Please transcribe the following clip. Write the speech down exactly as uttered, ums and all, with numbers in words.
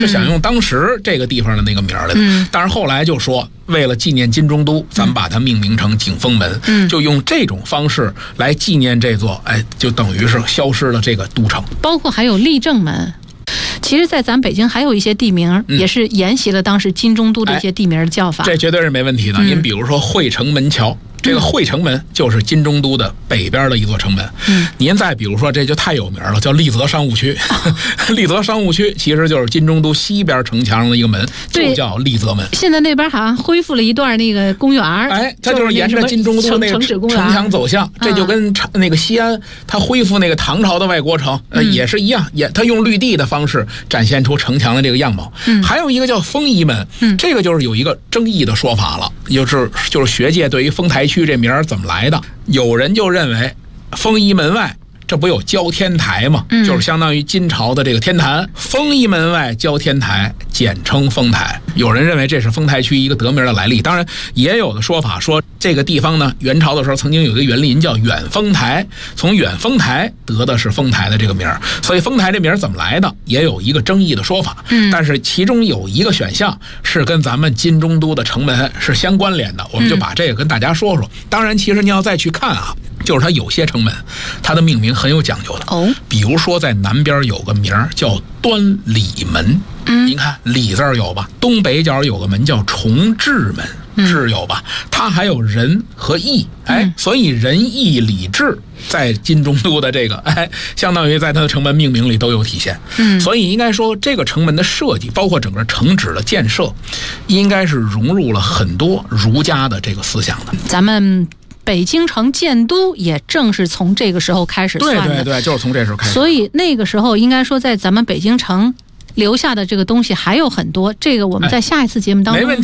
就想用当时这个地方的那个名儿来的。 嗯， 但是后来就说，为了纪念金中都，咱们把它命名成景丰门， 嗯， 就用这种方式来纪念这座，哎，就等于是消失了这个都城。 包括还有立正门。其实在咱北京还有一些地名也是沿袭了当时金中都的一些地名的叫法、 嗯哎、这绝对是没问题的、嗯、您比如说汇城门桥，这个汇城门就是金中都的北边的一座城门。 嗯， 您再比如说，这就太有名了，叫丽泽商务区。丽泽商务区其实就是金中都西边城墙上的一个门，就叫丽泽门。 现在那边好像恢复了一段那个公园， 哎，它就是沿着金中都那个城墙走向， 嗯、 这就跟那个西安它恢复那个唐朝的外国城、呃嗯、也是一样，也它用绿地的方式展现出城墙的这个样貌。 嗯， 还有一个叫丰仪门， 嗯， 这个就是有一个争议的说法了，就是就是学界对于丰台区这名儿怎么来的，有人就认为丰仪门外这不有交天台吗、 嗯、 就是相当于金朝的这个天坛，丰仪门外交天台简称丰台，有人认为这是丰台区一个得名的来历。当然也有的说法说这个地方呢，元朝的时候曾经有一个园林叫远丰台，从远丰台得的是丰台的这个名儿，所以丰台这名儿怎么来的也有一个争议的说法。 嗯， 但是其中有一个选项是跟咱们金中都的城门是相关联的，我们就把这个跟大家说说。当然其实你要再去看啊，就是它有些城门它的命名很有讲究的哦， 比如说在南边有个名叫端礼门， 嗯， 您看礼字有吧，东北角有个门叫崇智门，智有吧，它还有仁和义，哎、嗯，所以仁义礼智在金中都的这个哎，相当于在它的城门命名里都有体现。 嗯， 所以应该说这个城门的设计，包括整个城址的建设，应该是融入了很多儒家的这个思想的。 咱们北京城建都也正是从这个时候开始算的， 对对对，就是从这时候开始。 所以那个时候应该说在咱们北京城留下的这个东西还有很多，这个我们在下一次节目当中、哎、